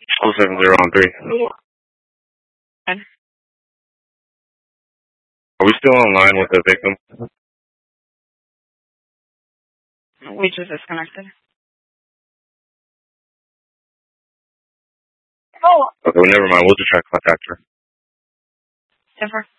07-0-3. And Are we still online with the victim? we just disconnected. Okay, well, never mind. We'll just try to contact her. Never.